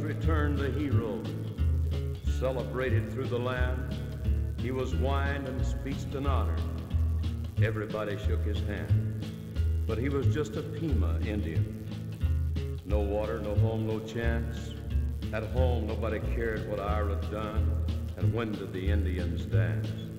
returned the hero, celebrated through the land. He was wined and speeched and honored. Everybody shook his hand. But he was just a Pima Indian. No water, no home, no chance. At home, nobody cared what Ira had done, and when did the Indians dance.